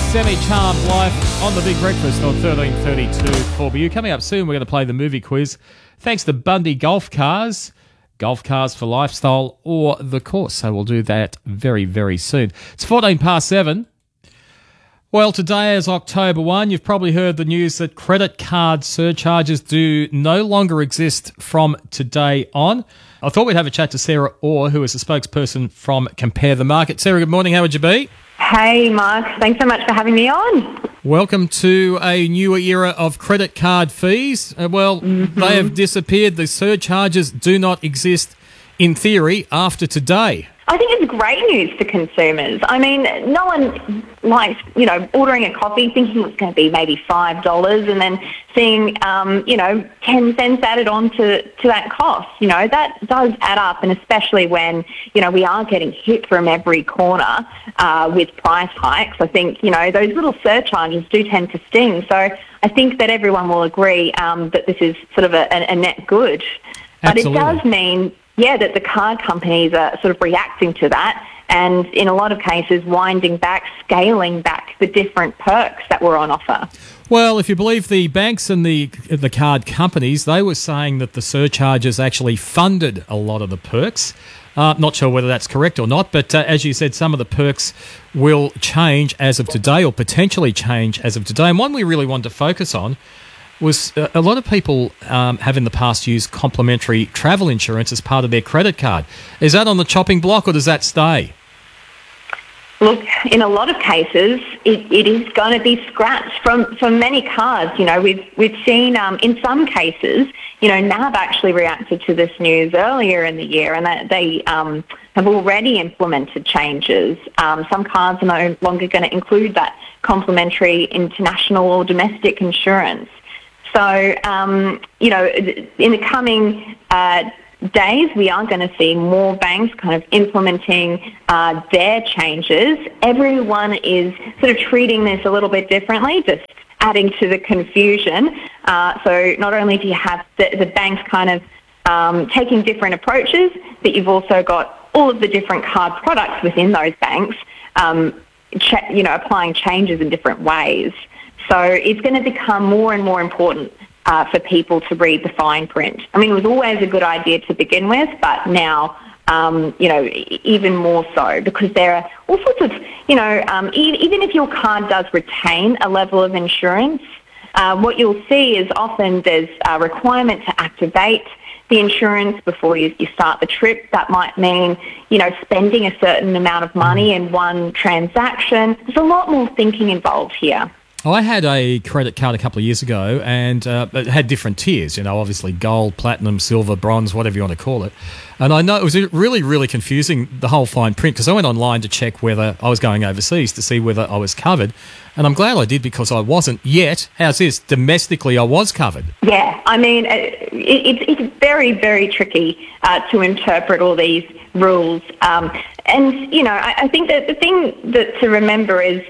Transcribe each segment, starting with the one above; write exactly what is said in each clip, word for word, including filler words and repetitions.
Semi-Charmed Life on The Big Breakfast on thirteen thirty-two four B U. Coming up soon, we're going to play the movie quiz. Thanks to Bundy Golf Cars. Golf cars for lifestyle or the course. So we'll do that very, very soon. It's fourteen past seven. Well, today is October first. You've probably heard the news that credit card surcharges do no longer exist from today on. I thought we'd have a chat to Sarah Orr, who is the spokesperson from Compare the Market. Sarah, good morning. How would you be? Hey, Mark. Thanks so much for having me on. Welcome to a newer era of credit card fees. Uh, well, mm-hmm. They have disappeared. The surcharges do not exist, in theory, after today. I think it's great news for consumers. I mean, no one likes, you know, ordering a coffee thinking it's going to be maybe five dollars and then seeing, um, you know, ten cents added on to, to that cost. You know, that does add up, and especially when, you know, we are getting hit from every corner uh, with price hikes. I think, you know, those little surcharges do tend to sting. So I think that everyone will agree um, that this is sort of a, a net good. Absolutely. But it does mean... yeah, that the card companies are sort of reacting to that and in a lot of cases winding back, scaling back the different perks that were on offer. Well, if you believe the banks and the the card companies, they were saying that the surcharges actually funded a lot of the perks. Uh, not sure whether that's correct or not, but uh, as you said, some of the perks will change as of today or potentially change as of today. And one we really wanted to focus on was uh, a lot of people um, have in the past used complimentary travel insurance as part of their credit card. Is that on the chopping block or does that stay? Look, in a lot of cases, it, it is going to be scratched from, from many cards. You know, we've we've seen um, in some cases, you know, N A B actually reacted to this news earlier in the year, and that they um, have already implemented changes. Um, some cards are no longer going to include that complimentary international or domestic insurance. So, um, you know, in the coming uh, days, we are going to see more banks kind of implementing uh, their changes. Everyone is sort of treating this a little bit differently, just adding to the confusion. Uh, so not only do you have the, the banks kind of um, taking different approaches, but you've also got all of the different card products within those banks, um, ch- you know, applying changes in different ways. So it's going to become more and more important uh, for people to read the fine print. I mean, it was always a good idea to begin with, but now, um, you know, even more so, because there are all sorts of, you know, um, e- even if your card does retain a level of insurance, uh, what you'll see is often there's a requirement to activate the insurance before you, you start the trip. That might mean, you know, spending a certain amount of money in one transaction. There's a lot more thinking involved here. I had a credit card a couple of years ago, and uh, it had different tiers, you know, obviously gold, platinum, silver, bronze, whatever you want to call it. And I know it was really, really confusing, the whole fine print, because I went online to check whether I was going overseas to see whether I was covered. And I'm glad I did, because I wasn't yet. How's this? Domestically, I was covered. Yeah, I mean, it, it, it's very, very tricky uh, to interpret all these rules. Um, and, you know, I, I think that the thing that to remember is,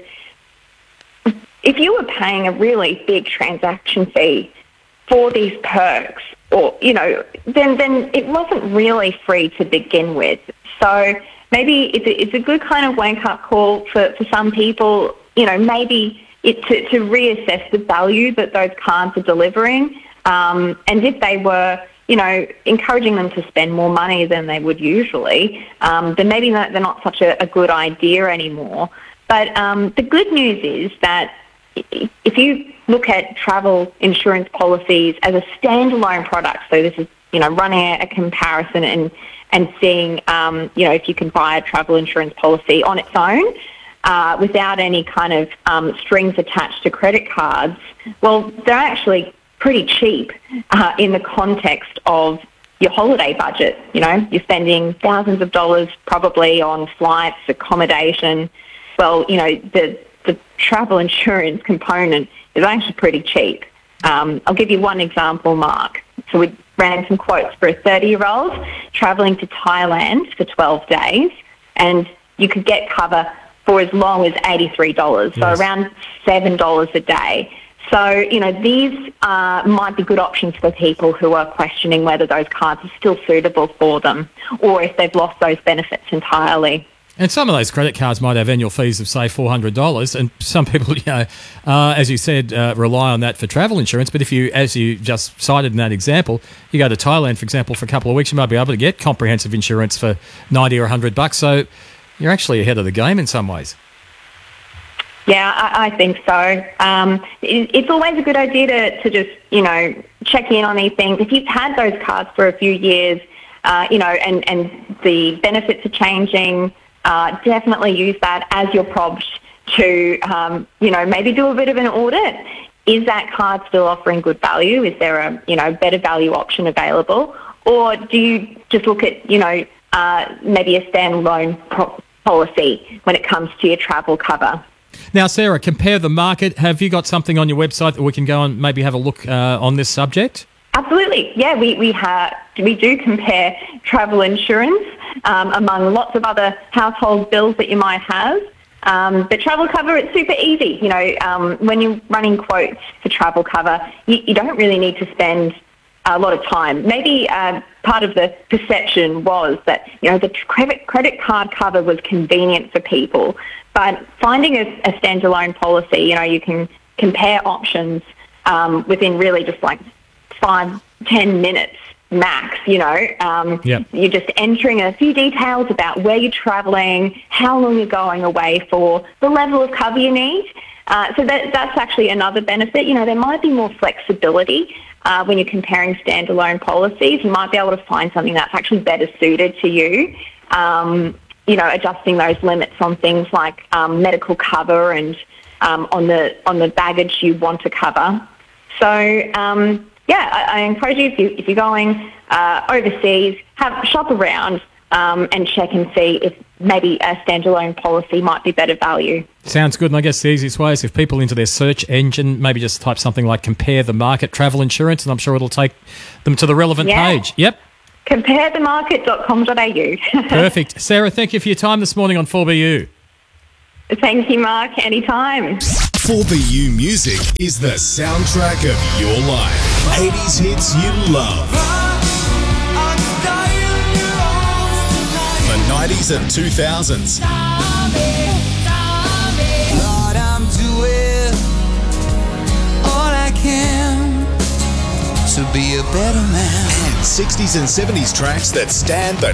if you were paying a really big transaction fee for these perks, or, you know, then, then it wasn't really free to begin with. So maybe it's a, it's a good kind of wake-up call for, for some people, you know, maybe it, to, to reassess the value that those cards are delivering. Um, and if they were, you know, encouraging them to spend more money than they would usually, um, then maybe they're not such a, a good idea anymore. But um, the good news is that if you look at travel insurance policies as a standalone product, so this is, you know, running a, a comparison and, and seeing, um, you know, if you can buy a travel insurance policy on its own uh, without any kind of um, strings attached to credit cards, well, they're actually pretty cheap uh, in the context of your holiday budget. You know, you're spending thousands of dollars probably on flights, accommodation. Well, you know, the the travel insurance component is actually pretty cheap. Um, I'll give you one example, Mark. So we ran some quotes for a thirty-year-old travelling to Thailand for twelve days, and you could get cover for as low as eighty-three dollars, yes. So around seven dollars a day. So, you know, these uh, might be good options for people who are questioning whether those cards are still suitable for them or if they've lost those benefits entirely. And some of those credit cards might have annual fees of, say, four hundred dollars, and some people, you know, uh, as you said, uh, rely on that for travel insurance. But if you, as you just cited in that example, you go to Thailand, for example, for a couple of weeks, you might be able to get comprehensive insurance for ninety or one hundred bucks. So you're actually ahead of the game in some ways. Yeah, I, I think so. Um, it, it's always a good idea to, to just, you know, check in on these things. If you've had those cards for a few years, uh, you know, and, and the benefits are changing, uh, definitely use that as your prompt to, um, you know, maybe do a bit of an audit. Is that card still offering good value? Is there a, you know, better value option available? Or do you just look at, you know, uh, maybe a standalone pro- policy when it comes to your travel cover? Now, Sarah, compare the market. Have you got something on your website that we can go and maybe have a look uh, on this subject? Absolutely. Yeah, we we have we do compare travel insurance um, among lots of other household bills that you might have. Um, but travel cover, it's super easy. You know, um, when you're running quotes for travel cover, you, you don't really need to spend a lot of time. Maybe uh, part of the perception was that, you know, the credit credit card cover was convenient for people, but finding a, a standalone policy, you know, you can compare options um, within really just like five, ten minutes max, you know. Um, yep. You're just entering a few details about where you're travelling, how long you're going away for, the level of cover you need. Uh, so that that's actually another benefit. You know, there might be more flexibility uh, when you're comparing standalone policies. You might be able to find something that's actually better suited to you. Um, you know, adjusting those limits on things like um, medical cover and um, on the on the baggage you want to cover. So um, yeah, I, I encourage you if you if you're going uh, overseas, have shop around um, and check and see if maybe a standalone policy might be better value. Sounds good. And I guess the easiest way is if people into their search engine maybe just type something like compare the market travel insurance, and I'm sure it'll take them to the relevant yeah. page. Yep. compare the market dot com dot a u. Perfect. Sarah, thank you for your time this morning on four B U. Thank you, Mark. Anytime. four B U Music is the soundtrack of your life. eighties hits you love. The nineties and two thousands. Lord, I'm doing all I can to be a better man. And sixties and seventies tracks that stand the